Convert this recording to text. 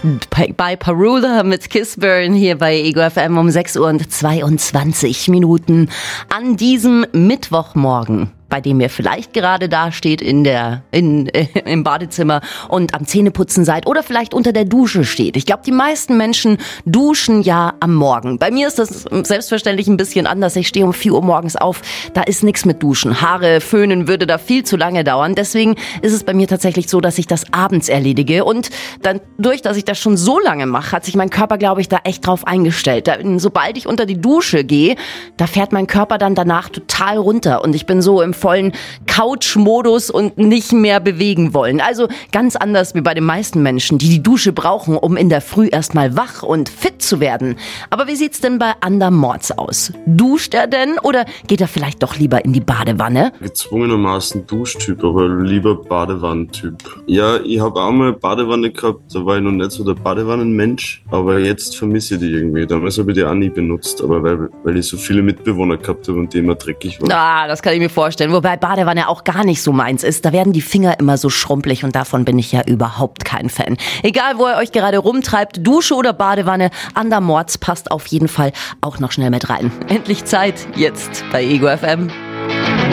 Bei Parula mit Kissburn hier bei Ego FM um 6:22 Uhr an diesem Mittwochmorgen, bei dem ihr vielleicht gerade da steht im Badezimmer und am Zähneputzen seid oder vielleicht unter der Dusche steht. Ich glaube, die meisten Menschen duschen ja am Morgen. Bei mir ist das selbstverständlich ein bisschen anders. Ich stehe um 4 Uhr morgens auf. Da ist nichts mit Duschen. Haare föhnen würde da viel zu lange dauern. Deswegen ist es bei mir tatsächlich so, dass ich das abends erledige. Und dann, durch dass ich das schon so lange mache, hat sich mein Körper, glaube ich, da echt drauf eingestellt. Sobald ich unter die Dusche gehe, da fährt mein Körper dann danach total runter. Und ich bin so im vollen Couch-Modus und nicht mehr bewegen wollen. Also ganz anders wie bei den meisten Menschen, die die Dusche brauchen, um in der Früh erstmal wach und fit zu werden. Aber wie sieht's denn bei Ander Mords aus? Duscht er denn oder geht er vielleicht doch lieber in die Badewanne? Gezwungenermaßen Duschtyp, aber lieber Badewannentyp. Ja, ich habe auch mal Badewanne gehabt, da war ich noch nicht so der Badewannenmensch, aber jetzt vermisse ich die irgendwie. Damals habe ich die auch nie benutzt, aber weil ich so viele Mitbewohner gehabt habe und die immer dreckig waren. Ah, das kann ich mir vorstellen. Wobei Badewanne auch gar nicht so meins ist. Da werden die Finger immer so schrumpelig und davon bin ich ja überhaupt kein Fan. Egal, wo ihr euch gerade rumtreibt, Dusche oder Badewanne, Ander Mords passt auf jeden Fall auch noch schnell mit rein. Endlich Zeit, jetzt bei Ego FM.